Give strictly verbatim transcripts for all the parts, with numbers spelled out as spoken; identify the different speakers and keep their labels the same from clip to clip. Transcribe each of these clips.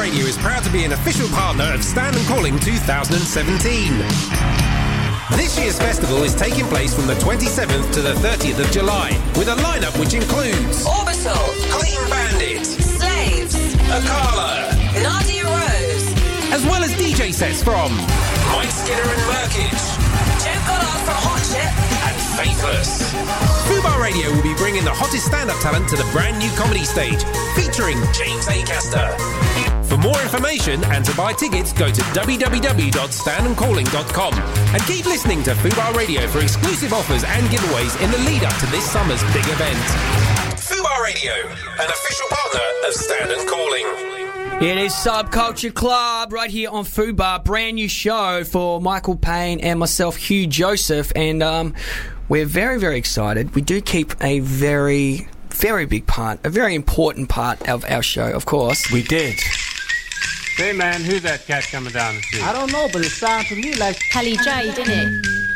Speaker 1: Radio is proud to be an official partner of Stand and Calling twenty seventeen. This year's festival is taking place from the twenty-seventh to the thirtieth of July, with a lineup which includes
Speaker 2: Orbital,
Speaker 1: Clean Bandit,
Speaker 2: Slaves,
Speaker 1: Akala,
Speaker 2: Nadia Rose,
Speaker 1: as well as D J sets from Mike Skinner and Merkage,
Speaker 2: Joe Goddard from Hot Chip,
Speaker 1: and Faithless. Fubar Radio will be bringing the hottest stand-up talent to the brand new comedy stage, featuring James Acaster. For more information and to buy tickets, go to w w w dot stand and calling dot com and keep listening to Fubar Radio for exclusive offers and giveaways in the lead-up to this summer's big event. Fubar Radio, an official partner of Stand and Calling.
Speaker 3: It is Subculture Club right here on Fubar. Brand new show for Michael Payne and myself, Hugh Joseph, and um, we're very, very excited. We do keep a very, very big part, a very important part of our show, of course.
Speaker 4: We did. Hey man, who's that cat coming down the street?
Speaker 5: I don't know, but it sounds to me like
Speaker 6: Kelly J, didn't it?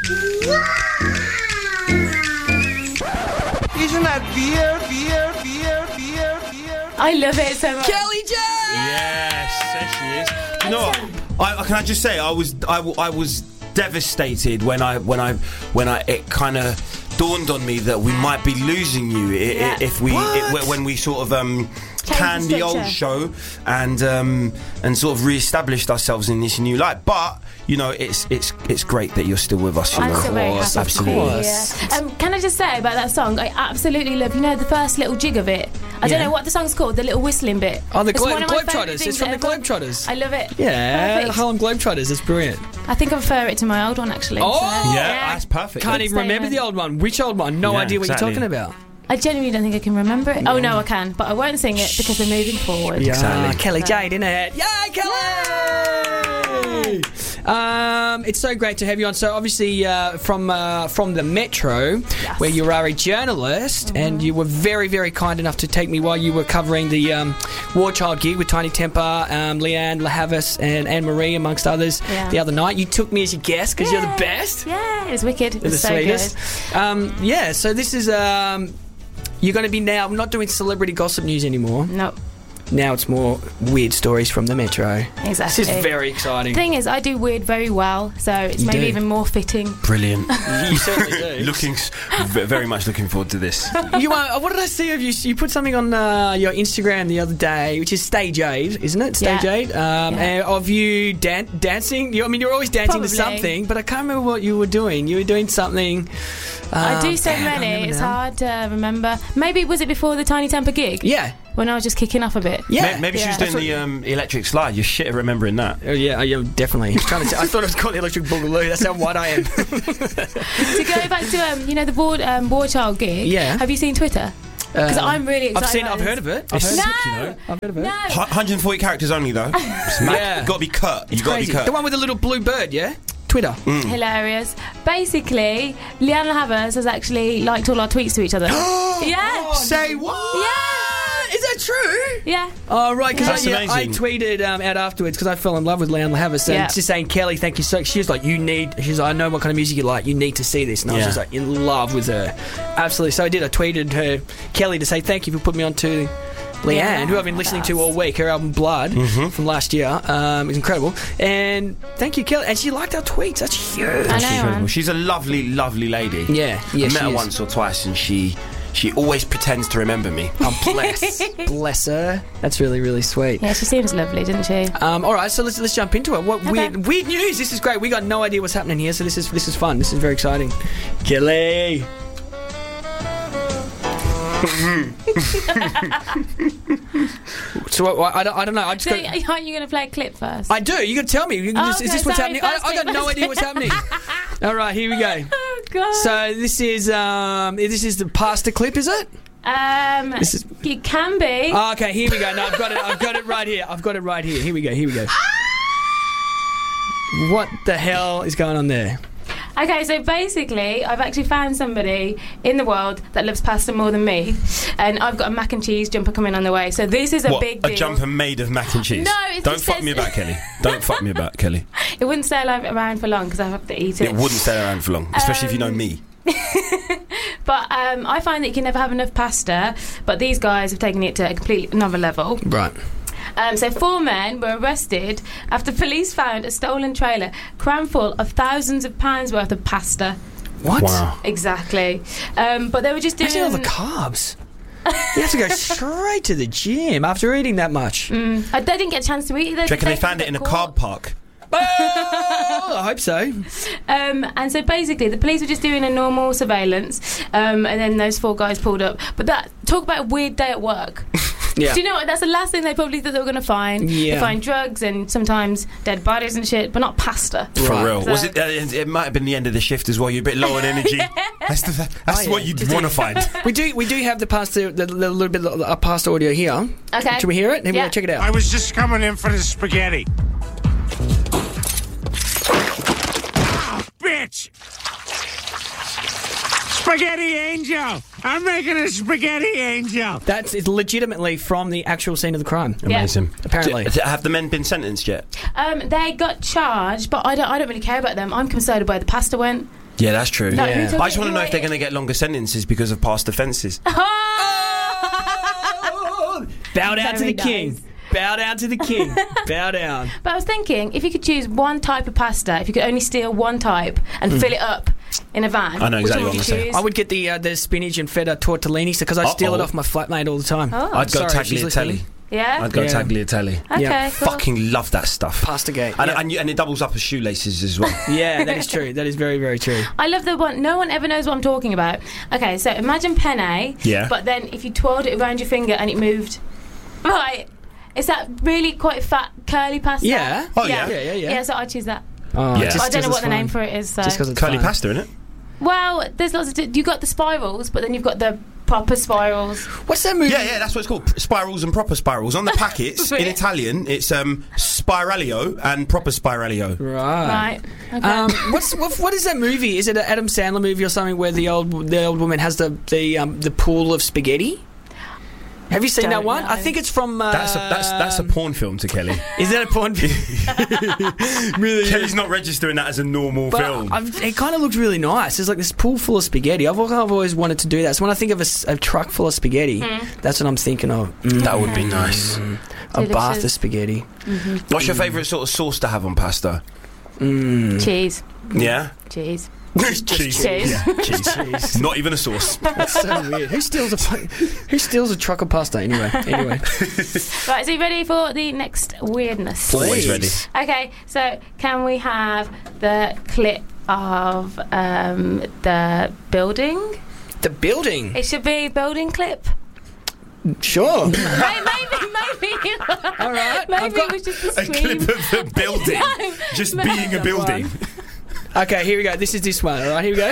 Speaker 5: Isn't that beer, beer, beer, beer, beer?
Speaker 6: I love it so much.
Speaker 3: Kelly J!
Speaker 4: Yes, there she is. You know what? I, can I just say, I was, I, I was devastated when I, when I, when I, it kind of dawned on me that we might be losing you i-
Speaker 6: Yeah.
Speaker 4: i- if we, it, when we sort of um, canned the old show and um, and sort of re-established ourselves in this new light. But you know, it's it's it's great that you're still with us. You
Speaker 6: I'm
Speaker 4: know,
Speaker 6: so very happy.
Speaker 4: absolutely.
Speaker 6: Yeah. Um, can I just say about that song? I absolutely love. You know the first little jig of it. I don't
Speaker 3: Yeah.
Speaker 6: know what the song's called. The little whistling bit.
Speaker 3: Oh, the
Speaker 6: It's
Speaker 3: Glo-
Speaker 6: one of my
Speaker 3: Globetrotters.
Speaker 6: favourite
Speaker 3: It's
Speaker 6: things
Speaker 3: from the
Speaker 6: ever.
Speaker 3: Globetrotters.
Speaker 6: I love it.
Speaker 3: Yeah,
Speaker 6: Perfect.
Speaker 3: Harlem Globetrotters. It's brilliant.
Speaker 6: I think I prefer it to my old one actually.
Speaker 3: Oh!
Speaker 6: So,
Speaker 4: Yeah, that's perfect.
Speaker 3: Can't
Speaker 6: Good
Speaker 3: even remember
Speaker 6: statement.
Speaker 3: the old one. Which old one? No
Speaker 4: Yeah,
Speaker 3: idea what
Speaker 4: exactly.
Speaker 3: you're talking about.
Speaker 6: I genuinely don't think I can remember it. Oh no, I can, but I won't sing it because we're moving forward.
Speaker 3: Yeah,
Speaker 4: Exactly.
Speaker 3: Kelly Jade, isn't it? Yay, Kelly! Um, it's so great to have you on. So obviously uh, from uh, from the Metro,
Speaker 6: Yes.
Speaker 3: where you are a journalist,
Speaker 6: Mm-hmm.
Speaker 3: and you were very, very kind enough to take me while you were covering the um, War Child gig with Tiny Temper, um, Leanne LaHavis, and Anne Marie, amongst others,
Speaker 6: Yeah.
Speaker 3: the other night. You took me as your guest because you're the best.
Speaker 6: Yeah, it was wicked. It
Speaker 3: You're
Speaker 6: was
Speaker 3: the
Speaker 6: so
Speaker 3: sweetest.
Speaker 6: good.
Speaker 3: Um, yeah, so this is... Um, you're going to be now not doing celebrity gossip news anymore.
Speaker 6: No,
Speaker 3: Now it's more weird stories from the Metro.
Speaker 6: exactly.
Speaker 3: This is very exciting.
Speaker 6: The thing is, I do weird very well, so it's
Speaker 3: You
Speaker 6: maybe
Speaker 3: do.
Speaker 6: even more fitting.
Speaker 4: Brilliant.
Speaker 3: You certainly do.
Speaker 4: Looking s- v- very much looking forward to this.
Speaker 3: You uh, what did I see of you? You put something on uh, your Instagram the other day, which is Stage Aid, isn't it? Stage
Speaker 6: Yeah.
Speaker 3: Aid. Um,
Speaker 6: Yeah.
Speaker 3: and of you dan- dancing. You, I mean, you're always dancing
Speaker 6: Probably.
Speaker 3: to something, but I can't remember what you were doing. You were doing something.
Speaker 6: I do
Speaker 3: um,
Speaker 6: so
Speaker 3: damn, I can't
Speaker 6: many,
Speaker 3: remember
Speaker 6: it's
Speaker 3: now.
Speaker 6: hard to remember. Maybe was it before the Tiny Temper gig?
Speaker 3: Yeah.
Speaker 6: When I was just kicking off a bit?
Speaker 3: Yeah.
Speaker 4: May- Maybe she was
Speaker 6: Yeah.
Speaker 4: doing the um, electric slide. You're shit at remembering that.
Speaker 3: Oh, yeah, yeah, definitely. I, was trying to say, I thought it was called the Electric Boogaloo. That's how white I am.
Speaker 6: To go back to, um, you know, the War, um, War Child gig,
Speaker 3: Yeah.
Speaker 6: have you seen Twitter? Because
Speaker 3: Um,
Speaker 6: I'm really excited
Speaker 3: I've seen.
Speaker 6: about
Speaker 3: I've
Speaker 6: this.
Speaker 3: heard of it. I've
Speaker 4: It's
Speaker 3: heard,
Speaker 6: No!
Speaker 4: sick, you know.
Speaker 3: I've heard of it.
Speaker 6: No!
Speaker 4: one hundred forty characters only, though. It's mad.
Speaker 3: Yeah.
Speaker 4: Got to be cut. You got to be
Speaker 3: Crazy.
Speaker 4: cut.
Speaker 3: The one with the little blue bird, yeah. Twitter.
Speaker 6: Hilarious. Basically, Leanne Havers has actually liked all our tweets to each other. yeah.
Speaker 3: Say what?
Speaker 6: Yeah.
Speaker 3: Is that true?
Speaker 6: Yeah.
Speaker 3: Oh, right, because
Speaker 4: That's
Speaker 3: I, yeah, I
Speaker 4: amazing.
Speaker 3: tweeted um, out afterwards because I fell in love with Leanne LaHavis and
Speaker 6: Yeah.
Speaker 3: just saying, Kelly, thank you so much. She was like, you need, she's like, I know what kind of music you like. You need to see this. And I was
Speaker 4: Yeah.
Speaker 3: just like, in love with her. Absolutely. So I did. I tweeted her, Kelly, to say thank you for putting me on to Leanne,
Speaker 6: Yeah,
Speaker 3: who I've been listening to
Speaker 6: that's-
Speaker 3: all week. Her album Blood
Speaker 4: Mm-hmm.
Speaker 3: from last year um, is incredible. And thank you, Kelly. And she liked our tweets. That's huge.
Speaker 6: I know,
Speaker 4: She's
Speaker 6: man.
Speaker 4: incredible. She's a lovely, lovely lady.
Speaker 3: Yeah, yeah,
Speaker 4: I met
Speaker 3: she
Speaker 4: her
Speaker 3: is.
Speaker 4: once or twice, and she she always pretends to remember me.
Speaker 3: Oh, bless. Bless her. That's really, really sweet.
Speaker 6: Yeah, she seems lovely, doesn't she?
Speaker 3: Um, all right, so let's let's jump into it. What
Speaker 6: Okay.
Speaker 3: weird weird news? This is great. We got no idea what's happening here, so this is this is fun. This is very exciting. Kelly. So I, I, don't, I don't know. I just
Speaker 6: So,
Speaker 3: got,
Speaker 6: aren't you going to play a clip first?
Speaker 3: I do. You got to tell me. You can
Speaker 6: Oh,
Speaker 3: just, is
Speaker 6: okay,
Speaker 3: this what's
Speaker 6: sorry,
Speaker 3: happening? I,
Speaker 6: first
Speaker 3: I got
Speaker 6: thing.
Speaker 3: no idea what's happening. All right, here we go.
Speaker 6: Oh, God.
Speaker 3: So this is um, this is the pasta clip, is it?
Speaker 6: um,
Speaker 3: This is-
Speaker 6: it can be.
Speaker 3: Oh, okay, here we go. No, I've got it. I've got it right here. I've got it right here. Here we go. Here we go. What the hell is going on there?
Speaker 6: Okay, so basically, I've actually found somebody in the world that loves pasta more than me, and I've got a mac and cheese jumper coming on the way. So this is a
Speaker 4: What,
Speaker 6: big
Speaker 4: a
Speaker 6: deal.
Speaker 4: jumper made of mac and cheese?
Speaker 6: No, it
Speaker 4: Don't
Speaker 6: just
Speaker 4: fuck
Speaker 6: says-
Speaker 4: me about Kelly. Don't fuck me about Kelly.
Speaker 6: It wouldn't stay alive around for long because I have to eat it.
Speaker 4: It wouldn't stay around for long, especially if you know
Speaker 6: Um,
Speaker 4: me.
Speaker 6: But um, I find that you can never have enough pasta. But these guys have taken it to a completely another level.
Speaker 3: Right.
Speaker 6: Um, so four men were arrested after police found a stolen trailer crammed full of thousands of pounds worth of pasta.
Speaker 3: What?
Speaker 4: Wow.
Speaker 6: Exactly. Um, but they were just doing...
Speaker 3: Actually, all the carbs. You have to go straight to the gym after eating that much.
Speaker 6: Mm, uh, they didn't get a chance to eat it.
Speaker 4: Do you reckon they found it in a carb park?
Speaker 3: Oh, I hope so.
Speaker 6: Um, and so basically, the police were just doing a normal surveillance, um, and then those four guys pulled up. But that talk about a weird day at work.
Speaker 3: Yeah.
Speaker 6: Do you know what? That's the last thing they probably thought they were going to find.
Speaker 3: Yeah.
Speaker 6: They find drugs and sometimes dead bodies and shit, but not pasta.
Speaker 4: For
Speaker 3: Right.
Speaker 4: real.
Speaker 6: So-
Speaker 4: Was it? Uh, it might have been the end of the shift as well. You're a bit low on energy. That's the, that's
Speaker 3: Oh, yeah.
Speaker 4: what you'd want to find.
Speaker 3: We do we do have the pasta, the, the little bit of uh, pasta audio here.
Speaker 6: Okay.
Speaker 3: Should we hear it? Here we
Speaker 6: Yeah.
Speaker 3: go, check it out.
Speaker 7: I was just coming in for the spaghetti. Bitch! Spaghetti angel! I'm making a spaghetti angel!
Speaker 3: That's it's legitimately from the actual scene of the crime.
Speaker 6: Yeah.
Speaker 4: Amazing.
Speaker 3: Apparently.
Speaker 4: D- have the men been sentenced yet?
Speaker 6: Um, they got charged, but I don't. I don't really care about them. I'm concerned where the pasta went.
Speaker 4: Yeah, that's true.
Speaker 6: No,
Speaker 3: Yeah.
Speaker 6: who took
Speaker 4: I just
Speaker 6: it?
Speaker 4: want to know
Speaker 6: Who
Speaker 4: if they're
Speaker 6: ate
Speaker 4: going to get longer sentences because of past offences.
Speaker 6: it?
Speaker 3: Bow down to
Speaker 6: Very
Speaker 3: the king.
Speaker 6: nice.
Speaker 3: Bow down to the king. Bow down.
Speaker 6: But I was thinking, if you could choose one type of pasta, if you could only steal one type and fill it up in a van,
Speaker 4: Hmm. I know
Speaker 6: which
Speaker 4: exactly
Speaker 6: one
Speaker 4: what
Speaker 6: would you
Speaker 4: I'm
Speaker 6: choose?
Speaker 3: I would get the uh, the spinach and feta tortellini because I steal it
Speaker 4: Uh-oh.
Speaker 3: off my flatmate all the time.
Speaker 6: Oh.
Speaker 4: I'd go
Speaker 3: Sorry, she's
Speaker 4: tagliatelle.
Speaker 3: listening.
Speaker 6: Yeah.
Speaker 4: I'd go
Speaker 3: Yeah.
Speaker 4: tagliatelle.
Speaker 6: Okay.
Speaker 3: Yeah.
Speaker 6: Cool.
Speaker 4: Fucking love that stuff.
Speaker 3: Pastagate.
Speaker 4: And,
Speaker 3: yeah.
Speaker 4: and, you, and it doubles up as shoelaces as well.
Speaker 3: Yeah, that is true. That is very, very true.
Speaker 6: I love the one. No one ever knows what I'm talking about. Okay, so imagine penne.
Speaker 4: Yeah.
Speaker 6: But then if you twirled it around your finger and it moved, right? Is that really quite fat curly pasta?
Speaker 3: Yeah.
Speaker 4: Oh, yeah.
Speaker 3: Yeah, yeah, yeah.
Speaker 6: Yeah, so I choose that.
Speaker 3: Oh,
Speaker 4: Yeah.
Speaker 3: just
Speaker 6: I don't
Speaker 3: 'cause
Speaker 6: know what
Speaker 3: it's
Speaker 6: the name
Speaker 3: fun.
Speaker 6: for it is. So.
Speaker 3: Just because it's
Speaker 4: Curly
Speaker 3: fun.
Speaker 4: pasta, innit?
Speaker 6: Well, there's lots of. Di- you got the spirals, but then you've got the proper spirals.
Speaker 3: What's that movie?
Speaker 4: Yeah, yeah, that's what it's called. Spirals and proper spirals. On the packets, in
Speaker 6: Really?
Speaker 4: Italian, it's um, spiralio and proper spiralio.
Speaker 3: Right.
Speaker 6: Right. Okay.
Speaker 3: Um, what's what, what is that movie? Is it an Adam Sandler movie or something where the old the old woman has the the um, the pool of spaghetti? Have you seen
Speaker 6: Don't
Speaker 3: that one?
Speaker 6: know.
Speaker 3: I think it's from. Uh,
Speaker 4: That's a, that's that's a porn film to Kelly.
Speaker 3: Is that a porn film? really?
Speaker 4: Kelly's not registering that as a normal
Speaker 3: But
Speaker 4: film.
Speaker 3: I've, it kind of looks really nice. There's like this pool full of spaghetti. I've, I've always wanted to do that. So when I think of a, s- a truck full of spaghetti, that's what I'm thinking of. Mm,
Speaker 4: That would be nice.
Speaker 3: a bath of
Speaker 6: Delicious.
Speaker 3: spaghetti.
Speaker 4: What's your favourite sort of sauce to have on pasta?
Speaker 6: Cheese.
Speaker 4: Yeah?
Speaker 6: Cheese.
Speaker 4: Cheese.
Speaker 6: Cheese.
Speaker 4: Yeah, cheese. Not even a sauce.
Speaker 3: That's so weird. Who steals a who steals a truck of pasta anyway? Anyway,
Speaker 6: Right, so you ready for the next weirdness?
Speaker 4: Always ready.
Speaker 6: Okay, so can we have the clip of um, the building?
Speaker 3: the building.
Speaker 6: It should be building clip.
Speaker 3: Sure.
Speaker 6: maybe, maybe, maybe.
Speaker 3: All right.
Speaker 6: Maybe
Speaker 3: I've got-
Speaker 6: it was just a
Speaker 4: A
Speaker 6: scream.
Speaker 4: clip of the building.
Speaker 6: No,
Speaker 4: Just
Speaker 6: maybe
Speaker 4: being a
Speaker 6: the
Speaker 4: building.
Speaker 3: Okay, here we go. This is this one. All right, here we go.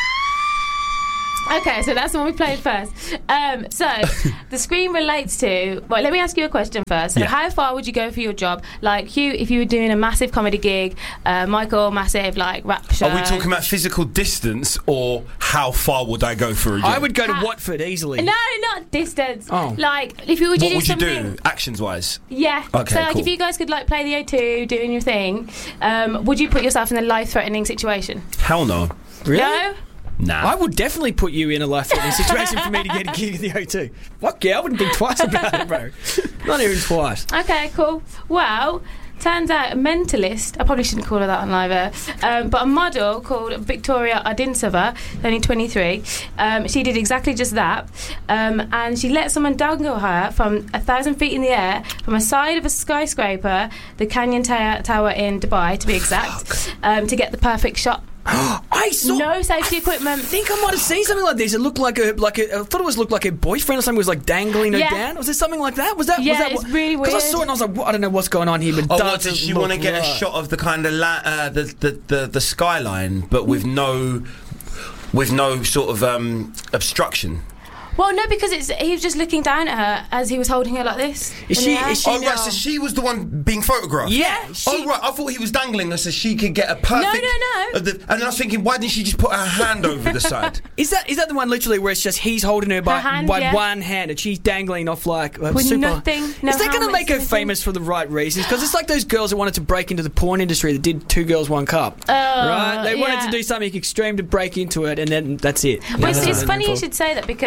Speaker 6: Okay, so that's the one we played first. Um, so the screen relates to. Well, let me ask you a question first. So,
Speaker 4: Yeah.
Speaker 6: how far would you go for your job? Like, Hugh, if you were doing a massive comedy gig, uh, Michael, massive like rap show.
Speaker 4: Are we talking about physical distance or how far would I go for a job?
Speaker 3: I would go to
Speaker 6: Ha-
Speaker 3: Watford easily.
Speaker 6: No, not distance.
Speaker 3: Oh.
Speaker 6: Like, if you would,
Speaker 4: What
Speaker 6: do
Speaker 4: would you
Speaker 6: something.
Speaker 4: do, actions wise?
Speaker 6: Yeah.
Speaker 4: Okay,
Speaker 6: so, like,
Speaker 4: cool.
Speaker 6: if you guys could like play the O two, doing your thing, um, would you put yourself in a life-threatening situation?
Speaker 4: Hell no.
Speaker 3: Really?
Speaker 6: No.
Speaker 4: Nah.
Speaker 3: I would definitely put you in a life-threatening situation for me to get a gig at the O two. Fuck yeah, I wouldn't think twice about it, bro. Not even twice.
Speaker 6: Okay, cool. Well, turns out a mentalist, I probably shouldn't call her that on live air, um, but a model called Victoria Ardinsova, only twenty-three, um, she did exactly just that. Um, and she let someone dangle her from a thousand feet in the air from a side of a skyscraper, the Canyon Ta- Tower in Dubai, to be exact, um, to get the perfect shot.
Speaker 3: I saw.
Speaker 6: No safety equipment.
Speaker 3: I think I might have seen something like this. It looked like a like a. I thought it was looked like a boyfriend or something was like dangling her
Speaker 6: Yeah.
Speaker 3: down. Was there something like that? Was that?
Speaker 6: Yeah,
Speaker 3: was that
Speaker 6: it's really
Speaker 3: Because I
Speaker 6: weird.
Speaker 3: saw it and I was like, what? I don't know what's going on here. But
Speaker 4: Oh, what,
Speaker 3: doesn't
Speaker 4: did she
Speaker 3: look
Speaker 4: want to get a
Speaker 3: right.
Speaker 4: shot of the kind of la- uh, the, the, the the skyline, but with no with no sort of um, obstruction?
Speaker 6: Well, no, because it's he was just looking down at her as he was holding her like this.
Speaker 3: Is
Speaker 6: in
Speaker 3: she-
Speaker 6: the air.
Speaker 3: is she-
Speaker 4: Oh right, so she was the one being photographed.
Speaker 3: Yeah. She,
Speaker 4: Oh right, I thought he was dangling her so she could get a perfect.
Speaker 6: No, no, no.
Speaker 4: Of the, and then I was thinking, why didn't she just put her hand over the side?
Speaker 3: Is that is that the one literally where it's just he's holding her by,
Speaker 6: Her hand,
Speaker 3: by
Speaker 6: yeah.
Speaker 3: one hand and she's dangling off like a
Speaker 6: With
Speaker 3: super.
Speaker 6: nothing, no
Speaker 3: is that going to
Speaker 6: helmets,
Speaker 3: make her
Speaker 6: nothing?
Speaker 3: famous for the right reasons? Because it's like those girls that wanted to break into the porn industry that did Two Girls One Cup,
Speaker 6: Oh,
Speaker 3: right? They wanted
Speaker 6: yeah.
Speaker 3: to do something extreme to break into it, and then that's it.
Speaker 6: Well, it's,
Speaker 3: That's
Speaker 6: it's
Speaker 3: what
Speaker 6: funny
Speaker 3: they're
Speaker 6: you
Speaker 3: for.
Speaker 6: should say that because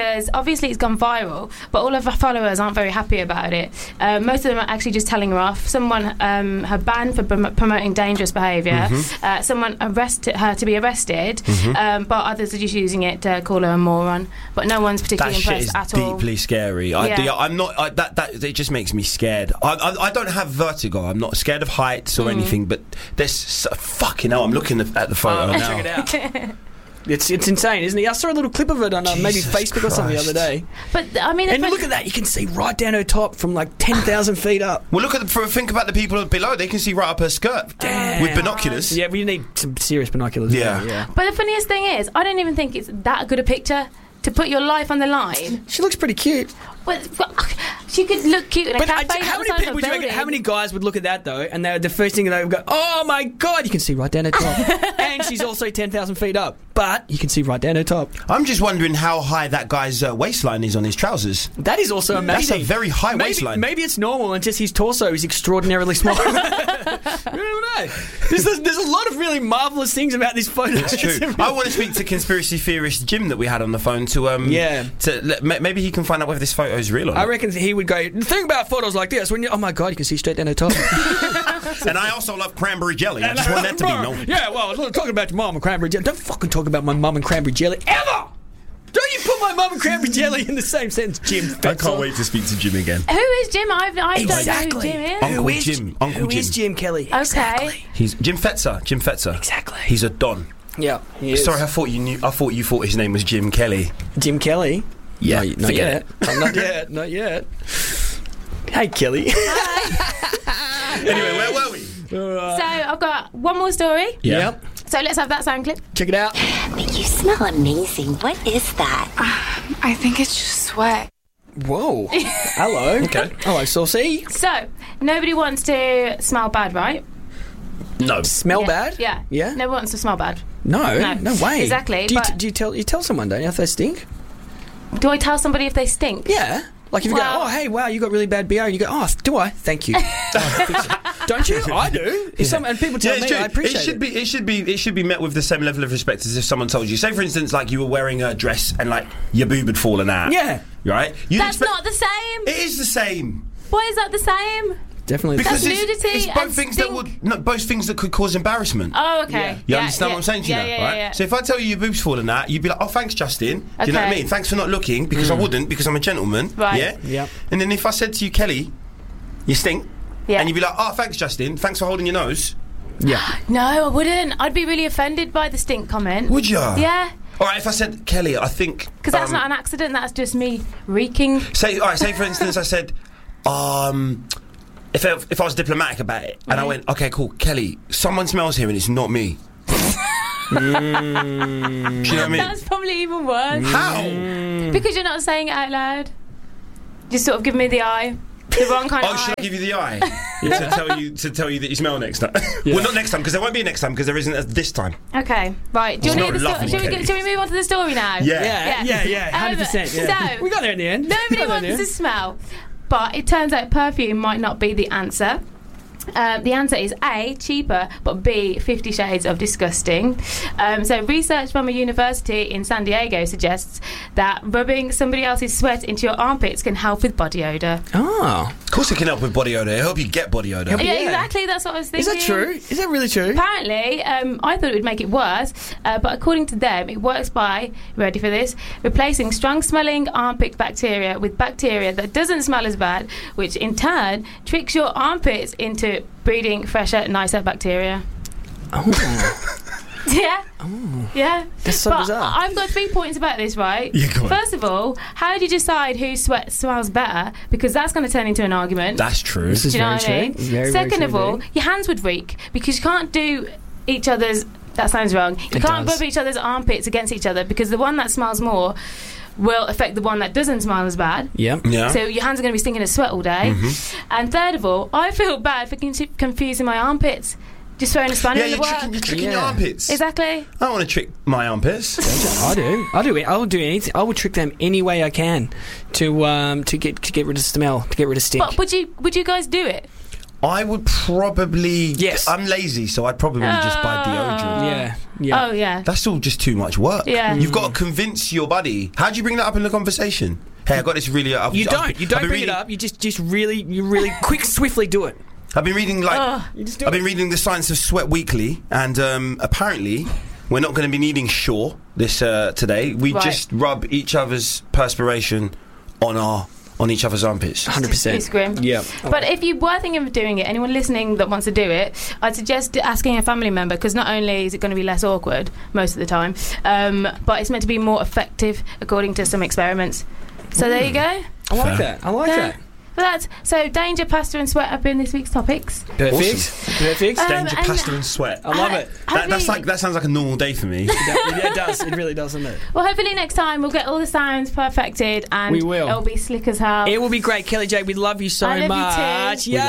Speaker 6: obviously it's gone viral, but all of her followers aren't very happy about it. Uh, most of them are actually just telling her off. Someone um, her banned for prom- promoting dangerous behaviour.
Speaker 4: Mm-hmm.
Speaker 6: Uh, someone arrested her to be arrested,
Speaker 4: Mm-hmm.
Speaker 6: um, but others are just using it to call her a moron. But no one's particularly
Speaker 4: That shit
Speaker 6: impressed
Speaker 4: is
Speaker 6: at all.
Speaker 4: deeply scary. I,
Speaker 6: Yeah.
Speaker 4: the- I'm not. I, that that it just makes me scared. I, I I don't have vertigo. I'm not scared of heights
Speaker 6: Mm.
Speaker 4: or anything. But there's so, fucking hell. I'm looking at the photo
Speaker 3: Oh,
Speaker 4: now.
Speaker 3: check it out. It's it's insane, isn't it? I saw a little clip of it on uh, maybe
Speaker 4: Jesus
Speaker 3: Facebook or something the other day.
Speaker 6: But I mean,
Speaker 3: And
Speaker 6: the-
Speaker 3: look at that, you can see right down her top from like ten thousand feet up.
Speaker 4: Well, look at the, for, think about the people below. They can see right up her skirt
Speaker 3: Damn.
Speaker 4: with binoculars.
Speaker 3: Yeah, we need some serious binoculars.
Speaker 4: Yeah.
Speaker 3: yeah.
Speaker 6: But the funniest thing is, I don't even think it's that good a picture to put your life on the line.
Speaker 3: She looks pretty cute.
Speaker 6: But, but she could look cute in a
Speaker 3: But I,
Speaker 6: cafe.
Speaker 3: how many
Speaker 6: outside of
Speaker 3: people
Speaker 6: a
Speaker 3: do you reckon,
Speaker 6: building.
Speaker 3: how many guys would look at that though, and they, the first thing they would go, "Oh my god!" You can see right down her top, and she's also ten thousand feet up, but you can see right down her top.
Speaker 4: I'm just wondering how high that guy's uh, waistline is on his trousers.
Speaker 3: That is also
Speaker 4: That's
Speaker 3: amazing.
Speaker 4: a very high
Speaker 3: maybe,
Speaker 4: waistline.
Speaker 3: Maybe it's normal, and just his torso is extraordinarily small. I don't know. There's, there's, there's a lot of really marvelous things about this photo.
Speaker 4: It's true. I want to speak to conspiracy theorist Jim that we had on the phone to um
Speaker 3: Yeah.
Speaker 4: to let- ma- maybe he can find out whether this photo is real or
Speaker 3: I
Speaker 4: not.
Speaker 3: reckon he would go. The thing about photos like this, when you, oh my god, you can see straight down her top.
Speaker 4: And I also love cranberry jelly. I just want that to be known.
Speaker 3: Yeah, well, I was talking about your mum and cranberry jelly. Don't fucking talk about my mum and cranberry jelly ever. Don't you put my mum and cranberry jelly in the same sentence, Jim?
Speaker 4: I can't wait to speak to Jim again.
Speaker 6: Who is Jim? I've, I
Speaker 3: Exactly.
Speaker 6: don't know who Jim is.
Speaker 4: Uncle
Speaker 3: Who is
Speaker 4: Jim. Uncle
Speaker 3: Who is
Speaker 4: Jim.
Speaker 3: Jim Kelly?
Speaker 6: Okay.
Speaker 3: Exactly.
Speaker 4: He's Jim Fetzer. Jim Fetzer.
Speaker 3: Exactly.
Speaker 4: He's a don.
Speaker 3: Yeah. He is.
Speaker 4: Sorry, I thought you knew. I thought you thought his name was Jim Kelly.
Speaker 3: Jim Kelly.
Speaker 4: Yeah,
Speaker 3: No, not
Speaker 4: forget
Speaker 3: yet. Oh, not yet. Not yet. Hey, Kelly.
Speaker 4: Anyway, where were we?
Speaker 6: So I've got one more story.
Speaker 3: Yep.
Speaker 6: So let's have that sound clip.
Speaker 3: Check it out.
Speaker 8: You smell amazing. What is that?
Speaker 9: I think it's just sweat.
Speaker 3: Whoa. Hello.
Speaker 4: Okay.
Speaker 3: Hello, Saucy.
Speaker 6: So nobody wants to smell bad, right?
Speaker 4: No.
Speaker 3: Smell
Speaker 6: yeah.
Speaker 3: bad?
Speaker 6: Yeah.
Speaker 3: Yeah?
Speaker 6: Nobody wants to smell bad.
Speaker 3: No.
Speaker 6: No.
Speaker 3: No way.
Speaker 6: Exactly,
Speaker 3: Do you,
Speaker 6: but-
Speaker 3: t- do you tell you tell someone, don't you, if they stink?
Speaker 6: Do I tell somebody if they stink?
Speaker 3: Yeah. Like if you
Speaker 6: Well-
Speaker 3: go, oh hey, wow, you got really bad B O, and you go, oh, do I? Thank you. Oh, fix it. Don't you? I do. If some, and people tell
Speaker 4: Yeah, it's
Speaker 3: me,
Speaker 4: true.
Speaker 3: I appreciate
Speaker 4: it should
Speaker 3: it.
Speaker 4: be. It should be. It should be met with the same level of respect as if someone told you. Say, for instance, like you were wearing a dress and like your boob had fallen out.
Speaker 3: Yeah.
Speaker 4: Right. You'd
Speaker 6: That's
Speaker 4: expect-
Speaker 6: not the same.
Speaker 4: It is the same.
Speaker 6: Why is that the same?
Speaker 3: Definitely.
Speaker 4: Because
Speaker 6: That's
Speaker 4: it's,
Speaker 6: nudity
Speaker 4: it's both
Speaker 6: and
Speaker 4: things that
Speaker 6: stink.
Speaker 4: would no, both things that could cause embarrassment.
Speaker 6: Oh, okay.
Speaker 3: Yeah.
Speaker 4: You
Speaker 6: Yeah,
Speaker 4: understand
Speaker 6: yeah.
Speaker 4: what I'm saying to you
Speaker 6: yeah,
Speaker 4: now,
Speaker 6: yeah,
Speaker 4: right?
Speaker 6: Yeah, yeah.
Speaker 4: So if I tell you your boob's fallen out, you'd be like, "Oh, thanks, Justin." Do you know what I
Speaker 6: Okay.
Speaker 4: mean? Thanks for not looking because I wouldn't because I'm a gentleman.
Speaker 6: Right.
Speaker 4: Yeah.
Speaker 3: Yep.
Speaker 4: And then if I said to you, Kelly, you stink,
Speaker 6: Yeah.
Speaker 4: and you'd be like, "Oh, thanks, Justin. Thanks for holding your nose."
Speaker 3: Yeah.
Speaker 6: No, I wouldn't. I'd be really offended by the stink comment.
Speaker 4: Would you?
Speaker 6: Yeah.
Speaker 4: All right. If I said, Kelly, I think
Speaker 6: Because that's
Speaker 4: um,
Speaker 6: not an accident. That's just me reeking.
Speaker 4: Say, all right. Say for instance, I said, um. If I, if I was diplomatic about it, and I went, okay, cool, Kelly, someone smells here and it's not me. mm. Do you know what I mean?
Speaker 6: That's probably even worse.
Speaker 4: How?
Speaker 6: Because you're not saying it out loud. Just sort of give me the eye. The wrong kind
Speaker 4: Oh,
Speaker 6: of
Speaker 4: should
Speaker 6: eye.
Speaker 4: I give you the eye to tell you to tell you that you smell next time? Well, not next time because there won't be a next time because there isn't a this time.
Speaker 6: Okay, right. Do you want to
Speaker 4: It's
Speaker 6: hear the
Speaker 4: not
Speaker 6: story? Should, we
Speaker 4: lovely,
Speaker 6: get- should we move on to the story now?
Speaker 4: Yeah.
Speaker 3: Yeah, yeah, yeah, one hundred percent.
Speaker 6: Um,
Speaker 3: Yeah.
Speaker 6: so-
Speaker 3: we got there in the end.
Speaker 6: Nobody
Speaker 3: We got there in
Speaker 6: wants
Speaker 3: the end.
Speaker 6: to smell, but it turns out perfume might not be the answer. Um, the answer is A, cheaper, but B, Fifty Shades of Disgusting. Um, so research from a university in San Diego suggests that rubbing somebody else's sweat into your armpits can help with body odour.
Speaker 3: Oh.
Speaker 4: Of course, it can help with body odor. It'll help you get body odor.
Speaker 3: Help
Speaker 6: Yeah,
Speaker 3: Yeah.
Speaker 6: exactly, that's what I was
Speaker 3: Is
Speaker 6: thinking.
Speaker 3: that true? Is that really true?
Speaker 6: Apparently, um, I thought it would make it worse, uh, but according to them, it works by, ready for this, replacing strong-smelling armpit bacteria with bacteria that doesn't smell as bad, which in turn tricks your armpits into breeding fresher, nicer bacteria.
Speaker 3: Oh.
Speaker 6: Yeah. Yeah.
Speaker 3: That's so
Speaker 6: but
Speaker 3: bizarre.
Speaker 6: I've got three points about this, right?
Speaker 4: Yeah, go on.
Speaker 6: First of all, how do you decide whose sweat smells better? Because that's going to turn into an argument.
Speaker 4: That's true.
Speaker 3: This is
Speaker 6: Do you know
Speaker 3: very
Speaker 6: what
Speaker 3: true.
Speaker 6: I mean?
Speaker 3: Very, very
Speaker 6: Second
Speaker 3: true
Speaker 6: of all,
Speaker 3: indeed.
Speaker 6: your hands would reek because you can't do each other's. That sounds wrong. You
Speaker 3: It
Speaker 6: can't
Speaker 3: does.
Speaker 6: rub each other's armpits against each other because the one that smells more will affect the one that doesn't smell as bad.
Speaker 3: Yeah.
Speaker 4: Yeah.
Speaker 6: So your hands are going to be stinking of sweat all day. And third of all, I feel bad for con- confusing my armpits. Just throwing a spanner
Speaker 4: yeah,
Speaker 6: in the
Speaker 4: you're tricking,
Speaker 6: work.
Speaker 4: you're tricking your
Speaker 3: Yeah.
Speaker 4: armpits.
Speaker 6: Exactly.
Speaker 4: I don't want to trick my armpits.
Speaker 3: I do. I do. I will do anything. I will trick them any way I can to um to get to get rid of smell, to get rid of stink.
Speaker 6: But would you would you guys do it?
Speaker 4: I would probably.
Speaker 3: Yes.
Speaker 4: I'm lazy, so I'd probably just buy deodorant.
Speaker 3: Yeah, yeah.
Speaker 6: Oh, yeah.
Speaker 4: That's all just too much work.
Speaker 6: Yeah.
Speaker 4: You've got to convince your buddy. How do you bring that up in the conversation? Hey, I got this really. I've,
Speaker 3: You
Speaker 4: I've-
Speaker 3: don't. You don't
Speaker 4: I've been
Speaker 3: bring
Speaker 4: reading,
Speaker 3: it up. You just, just really, you really quick, swiftly do it.
Speaker 4: I've been reading like.
Speaker 6: Ugh.
Speaker 3: You just do
Speaker 4: I've
Speaker 3: it.
Speaker 4: been reading the Science of Sweat weekly, and um, apparently we're not going to be needing Shaw this uh, today. We
Speaker 6: Right.
Speaker 4: just rub each other's perspiration on our on each other's armpits.
Speaker 3: one hundred percent.
Speaker 6: It's grim.
Speaker 3: Yeah.
Speaker 6: But if you were thinking of doing it, anyone listening that wants to do it, I'd suggest asking a family member, because not only is it going to be less awkward most of the time, um, but it's meant to be more effective according to some experiments. So there you go.
Speaker 3: I like
Speaker 4: Fair.
Speaker 3: that. I like
Speaker 6: Yeah.
Speaker 3: that.
Speaker 6: But that's so danger, pasta, and sweat have been this week's topics.
Speaker 3: Perfect.
Speaker 4: Awesome.
Speaker 3: Perfect.
Speaker 6: Um,
Speaker 4: Danger,
Speaker 6: and-
Speaker 4: pasta, and sweat.
Speaker 3: I love it.
Speaker 4: That, that's
Speaker 6: Hopefully-
Speaker 4: like that sounds like a normal day for me.
Speaker 3: yeah, it does. It really does, doesn't it?
Speaker 6: Well, hopefully next time we'll get all the sounds perfected and
Speaker 3: We will.
Speaker 6: it'll be slick as hell.
Speaker 3: It will be great, Kelly J. We love you so
Speaker 6: I love you
Speaker 3: much.
Speaker 6: too.
Speaker 4: We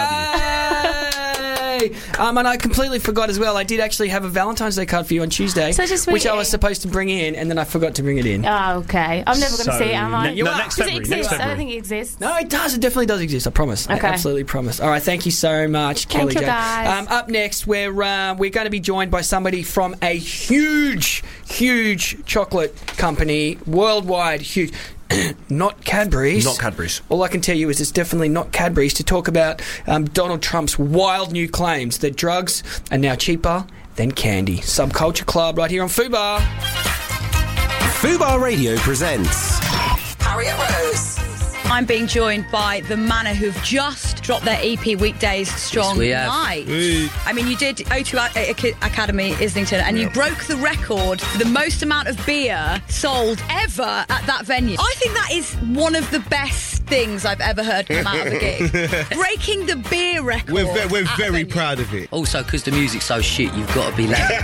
Speaker 3: Yay! um, and I completely forgot as well. I did actually have a Valentine's Day card for you on Tuesday,
Speaker 6: Such a sweet-
Speaker 3: which I was supposed to bring in, and then I forgot to bring it in.
Speaker 6: Oh, okay. I'm never going to
Speaker 4: So,
Speaker 6: see it, am I?
Speaker 4: ne- no,
Speaker 3: are.
Speaker 4: next
Speaker 6: Does it
Speaker 4: February.
Speaker 6: exist?
Speaker 4: Next
Speaker 6: I don't
Speaker 4: February.
Speaker 6: think it exists.
Speaker 3: No, it does. It definitely does exist. I promise.
Speaker 6: Okay.
Speaker 3: I absolutely promise. All right, thank you so much, Kelly
Speaker 6: you,
Speaker 3: J.
Speaker 6: guys.
Speaker 3: Um, up next, we're uh, we're going to be joined by somebody from a huge, huge chocolate company, worldwide huge. Not Cadbury's.
Speaker 4: Not Cadbury's.
Speaker 3: All I can tell you is it's definitely not Cadbury's, to talk about um, Donald Trump's wild new claims that drugs are now cheaper than candy. Subculture Club right here on Fubar.
Speaker 1: Fubar Radio presents
Speaker 2: Harriet Rose.
Speaker 9: I'm being joined by the Manor, who've just dropped their E P Weekdays Strong
Speaker 10: we have.
Speaker 9: Night. I mean, you did O two A- A- Academy, Islington, and you broke the record for the most amount of beer sold ever at that venue. I think that is one of the best things I've ever heard come out of a gig. Breaking the beer record.
Speaker 5: We're, ve- we're
Speaker 9: at a
Speaker 5: very
Speaker 9: venue.
Speaker 5: proud of it.
Speaker 10: Also, because the music's so shit, you've got to be loud.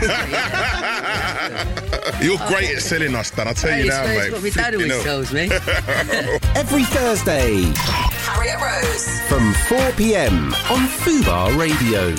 Speaker 11: You're great at selling us, Dan. I'll tell you
Speaker 10: Hey,
Speaker 11: now,
Speaker 10: it's
Speaker 11: mate.
Speaker 10: what my dad
Speaker 11: Flipping
Speaker 10: always
Speaker 11: hell.
Speaker 10: tells me.
Speaker 1: every Thursday
Speaker 2: Harriet Rose.
Speaker 1: from four p.m. on Fubar Radio.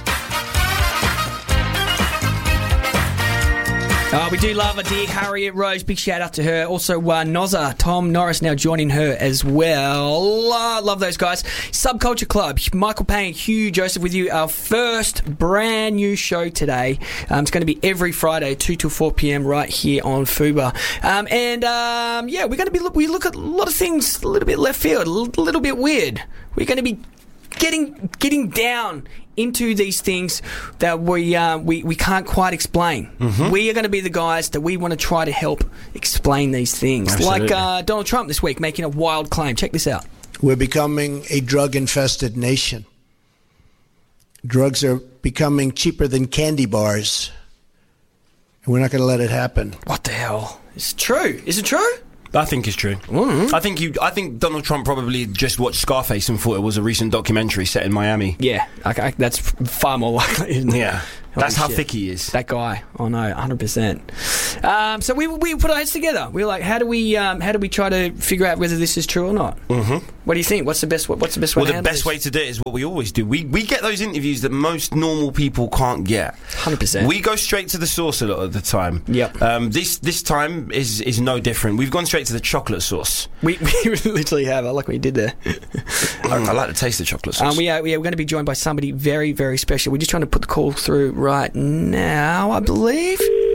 Speaker 3: Uh, we do love a dear Harriet Rose. Big shout out to her. Also, uh, Nozza, Tom Norris now joining her as well. Uh, love those guys. Subculture Club, Michael Payne, Hugh Joseph with you. Our first brand new show today. Um, it's going to be every Friday, two till four p.m. right here on Fubar. Um, and um, yeah, we're going to be look, we look at a lot of things a little bit left field, a little, little bit weird. We're going to be getting getting down into these things that we uh, we we can't quite explain.
Speaker 4: Mm-hmm.
Speaker 3: We are going to be the guys that we want to try to help explain these things.
Speaker 4: Absolutely.
Speaker 3: Like uh, Donald Trump this week making a wild claim. Check this out.
Speaker 12: We're becoming a drug-infested nation. Drugs are becoming cheaper than candy bars. And we're not going to let it happen.
Speaker 3: What the hell? It's true. Is it true?
Speaker 4: I think it's true.
Speaker 3: Mm-hmm.
Speaker 4: I think you. I think Donald Trump probably just watched Scarface and thought it was a recent documentary set in Miami.
Speaker 3: Yeah, okay, that's f- far more likely, isn't it?
Speaker 4: Yeah,
Speaker 3: Holy
Speaker 4: that's how
Speaker 3: shit.
Speaker 4: thick he is.
Speaker 3: That guy. Oh no, one hundred percent. Um, so we we put our heads together. We were like, how do we um, how do we try to figure out whether this is true or not?
Speaker 4: Mm-hmm.
Speaker 3: What do you think? What's the best? What's the best way?
Speaker 4: Well,
Speaker 3: to
Speaker 4: the
Speaker 3: handle
Speaker 4: best
Speaker 3: this?
Speaker 4: way to do it is what we always do. We we get those interviews that most normal people can't get.
Speaker 3: one hundred percent.
Speaker 4: We go straight to the source a lot of the time.
Speaker 3: Yep.
Speaker 4: Um, this this time is is no different. We've gone straight to the chocolate sauce.
Speaker 3: We, we literally have. I like what you did there.
Speaker 4: I, I like the taste of chocolate sauce.
Speaker 3: Um, we are, we are going to be joined by somebody very, very special. We're just trying to put the call through right now, I believe.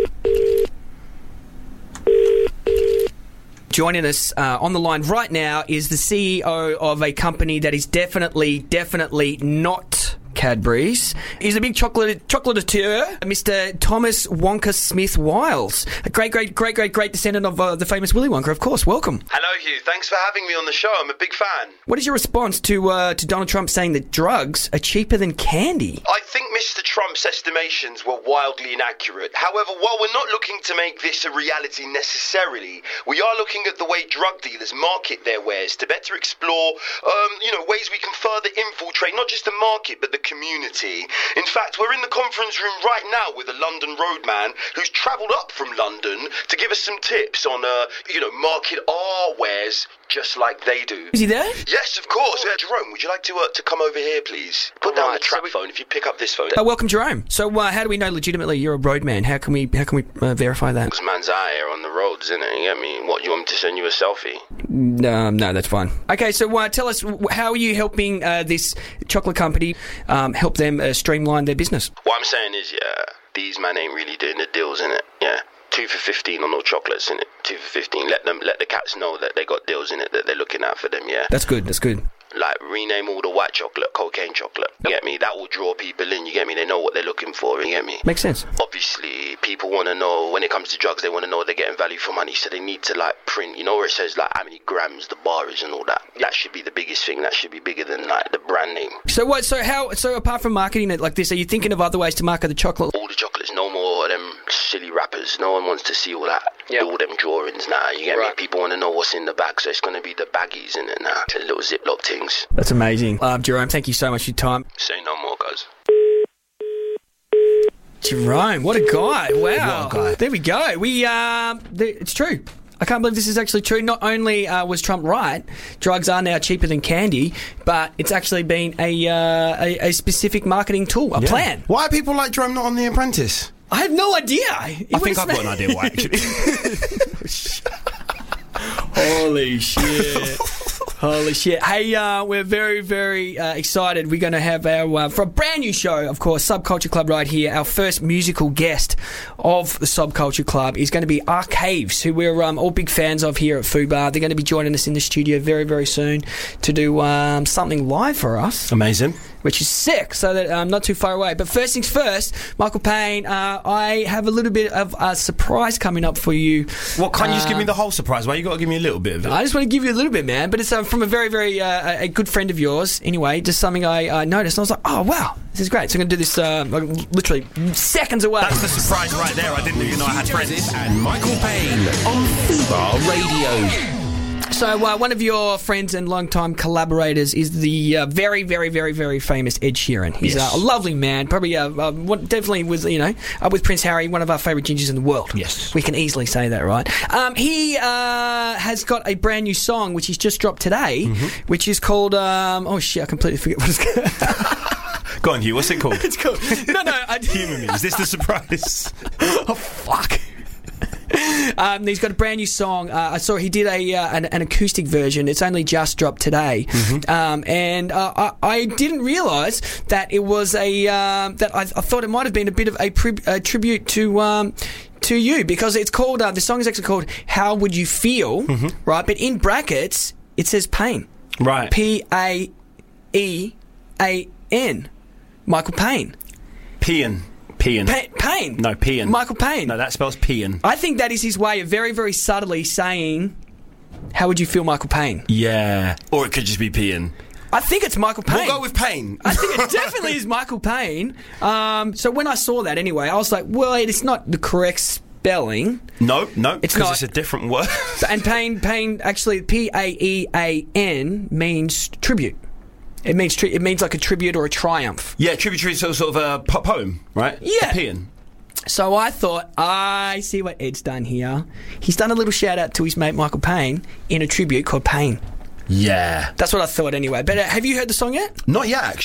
Speaker 3: Joining us uh, on the line right now is the C E O of a company that is definitely, definitely not Cadbury's. He's a big chocolate chocolatier, Mister Thomas Wonka Smith Wiles. A great, great, great, great, great descendant of uh, the famous Willy Wonka, of course. Welcome.
Speaker 4: Hello, Hugh. Thanks for having me on the show. I'm a big fan.
Speaker 3: What is your response to uh, to Donald Trump saying that drugs are cheaper than candy?
Speaker 4: I think Mister Trump's estimations were wildly inaccurate. However, while we're not looking to make this a reality necessarily, we are looking at the way drug dealers market their wares to better explore, um, you know, ways we can further infiltrate not just the market, but the
Speaker 13: community. In fact, we're in the conference room right now with a London roadman who's travelled up from London to give us some tips on, uh, you know, market our wares just like they do.
Speaker 3: Is he there?
Speaker 13: Yes, of course. Uh, Jerome, would you like to uh, to come over here, please? Put down
Speaker 3: Right,
Speaker 13: the trap
Speaker 3: so we-
Speaker 13: phone if you pick up this phone.
Speaker 3: Uh, welcome, Jerome. So, uh, how do we know legitimately you're a roadman? How can we how can we uh, verify that?
Speaker 13: This man's out here on the roads, isn't it? You get me? What, you want me to send you a selfie?
Speaker 3: Um, no, that's fine. Okay, so uh, tell us, w- how are you helping uh, this chocolate company um, help them uh, streamline their business?
Speaker 13: What I'm saying is, yeah, these man ain't really doing the deals, innit? Yeah. Two for fifteen on all chocolates, innit? Two for fifteen. Let them, let the cats know that they got deals in it, that they're looking out for them, yeah?
Speaker 3: That's good, that's good.
Speaker 13: Like, rename all the white chocolate cocaine chocolate. You get me? That will draw people in, you get me? They know what they're looking for, you get me?
Speaker 3: Makes sense.
Speaker 13: Obviously, people want to know, when it comes to drugs, they want to know they're getting value for money, so they need to, like, print, you know, where it says, like, how many grams the bar is and all that. That should be the biggest thing. That should be bigger than, like, the brand name.
Speaker 3: So what? So how? So apart from marketing it like this, are you thinking of other ways to market the chocolate?
Speaker 13: All the chocolates, no more of them silly wrappers. No one wants to see all that. All them drawings now, you get me? People want to know what's in the bag, so it's going to be the baggies in it now. The little Ziploc things.
Speaker 3: That's amazing. Um, Jerome, thank you so much for your time.
Speaker 13: Say no more, guys.
Speaker 3: Jerome, what a guy! Wow,
Speaker 4: What a guy.
Speaker 3: There we go. We, um, th- it's true. I can't believe this is actually true. Not only uh, was Trump right, drugs are now cheaper than candy, but it's actually been a uh, a, a specific marketing tool, a
Speaker 4: Yeah.
Speaker 3: plan.
Speaker 4: Why are people like Jerome not on The Apprentice?
Speaker 3: I have no idea.
Speaker 4: I think I've got an idea why, actually.
Speaker 3: Holy shit. Holy shit. Hey, uh, we're very, very uh, excited. We're going to have our, uh, for a brand new show, of course, Subculture Club right here. Our first musical guest of the Subculture Club is going to be Arcaves, who we're um, all big fans of here at Fubar. They're going to be joining us in the studio very, very soon to do um, something live for us.
Speaker 4: Amazing.
Speaker 3: Which is sick, so that I'm um, not too far away. But first things first, Michael Payne, uh, I have a little bit of a surprise coming up for you.
Speaker 4: What, can't you just give me
Speaker 3: Uh,
Speaker 4: the whole surprise? Why you got to give me a little bit of it?
Speaker 3: I just want to give you a little bit, man. But it's uh, from a very, very uh, a good friend of yours. Anyway, just something I uh, noticed, and I was like, oh wow, this is great. So I'm going to do this uh, like, literally seconds away.
Speaker 4: That's the surprise right there. I didn't even know I had friends.
Speaker 1: And Michael Payne on Fubar Radio.
Speaker 3: So uh, one of your friends and longtime collaborators is the uh, very, very, very, very famous Ed Sheeran. He's
Speaker 4: Yes.
Speaker 3: uh, a lovely man. Probably, uh, uh, what, definitely was, you know, uh, with Prince Harry, one of our favourite gingers in the world.
Speaker 4: Yes.
Speaker 3: We can easily say that, right? Um, he uh, has got a brand new song, which he's just dropped today,
Speaker 4: Mm-hmm.
Speaker 3: which is called, um, oh shit, I completely forget what it's called.
Speaker 4: Go on, Hugh. What's it called?
Speaker 3: It's called, no, no. I,
Speaker 4: Humour me. Is this the surprise?
Speaker 3: oh, fuck. Um, he's got a brand new song. Uh, I saw he did a uh, an, an acoustic version. It's only just dropped today,
Speaker 4: Mm-hmm.
Speaker 3: um, and uh, I, I didn't realise that it was a um, that I, I thought it might have been a bit of a, pri- a tribute to. Um, to you, because it's called uh, the song is actually called "How Would You Feel," right? But in brackets it says "Pain,"
Speaker 4: Right.
Speaker 3: P A E A N, Michael Payne.
Speaker 4: Peeing. Peeing.
Speaker 3: Pa- Payne.
Speaker 4: No, peeing.
Speaker 3: Michael Payne.
Speaker 4: No, that spells peeing.
Speaker 3: I think that is his way of very, very subtly saying, how would you feel, Michael Payne?
Speaker 4: Yeah. Or it could just be peeing.
Speaker 3: I think it's Michael Payne.
Speaker 4: We'll go with Payne.
Speaker 3: I think it definitely is Michael Payne. Um, so when I saw that anyway, I was like, well, it's not the correct spelling.
Speaker 4: No, no,
Speaker 3: It's
Speaker 4: because
Speaker 3: not.
Speaker 4: it's a different word.
Speaker 3: And Payne, Payne actually, P A E A N means tribute. It means tri- it means like a tribute or a triumph.
Speaker 4: Yeah, tributary is sort of, sort of a po- poem, right?
Speaker 3: Yeah.
Speaker 4: Peeing.
Speaker 3: So I thought, I see what Ed's done here. He's done a little shout out to his mate Michael Payne in a tribute called Pain.
Speaker 4: Yeah.
Speaker 3: That's what I thought anyway. But uh, have you heard the song yet?
Speaker 4: Not yet, actually.